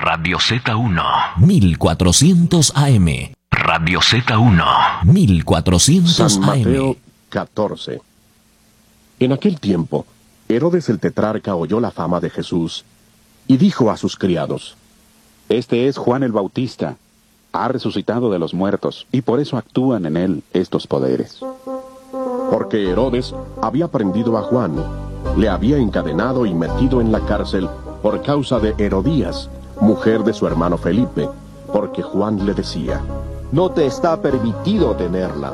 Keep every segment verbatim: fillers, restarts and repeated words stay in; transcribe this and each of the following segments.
Radio Z uno. mil cuatrocientos A M. Radio Z uno. mil cuatrocientos San A M. Mateo catorce. En aquel tiempo, Herodes el tetrarca oyó la fama de Jesús y dijo a sus criados: Este es Juan el Bautista. Ha resucitado de los muertos, y por eso actúan en él estos poderes. Porque Herodes había prendido a Juan, le había encadenado y metido en la cárcel por causa de Herodías, mujer de su hermano Felipe, porque Juan le decía: no te está permitido tenerla.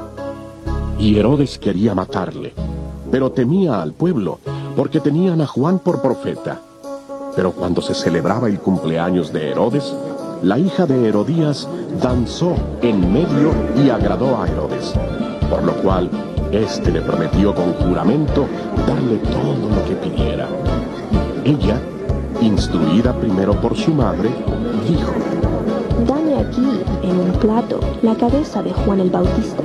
Y Herodes quería matarle, pero temía al pueblo, porque tenían a Juan por profeta. Pero cuando se celebraba el cumpleaños de Herodes, la hija de Herodías danzó en medio y agradó a Herodes, por lo cual éste le prometió con juramento darle todo lo que pidiera. Ella, instruida primero por su madre, dijo: dame aquí, en un plato, la cabeza de Juan el Bautista.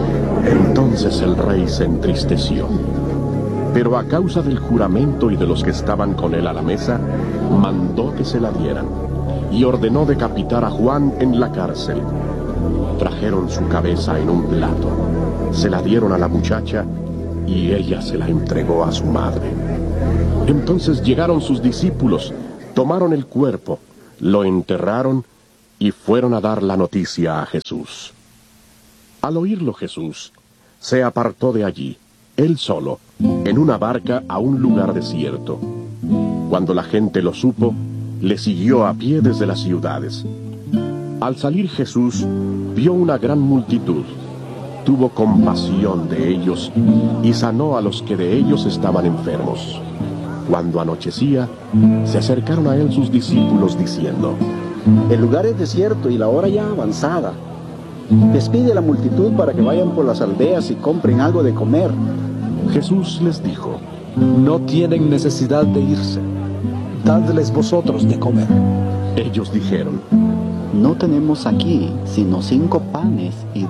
Entonces el rey se entristeció. Pero a causa del juramento y de los que estaban con él a la mesa, mandó que se la dieran, y ordenó decapitar a Juan en la cárcel. Trajeron su cabeza en un plato, se la dieron a la muchacha, y ella se la entregó a su madre. Entonces llegaron sus discípulos, tomaron el cuerpo, lo enterraron, y fueron a dar la noticia a Jesús. Al oírlo Jesús, se apartó de allí, él solo, en una barca a un lugar desierto. Cuando la gente lo supo, le siguió a pie desde las ciudades. Al salir Jesús, vio una gran multitud. Tuvo compasión de ellos y sanó a los que de ellos estaban enfermos. Cuando anochecía, se acercaron a él sus discípulos diciendo: el lugar es desierto y la hora ya avanzada. Despide a la multitud para que vayan por las aldeas y compren algo de comer. Jesús les dijo: no tienen necesidad de irse. Dadles vosotros de comer. Ellos dijeron: no tenemos aquí sino cinco panes y